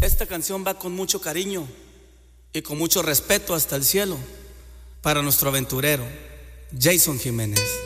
Esta canción va con mucho cariño y con mucho respeto hasta el cielo para nuestro aventurero Jason Jiménez.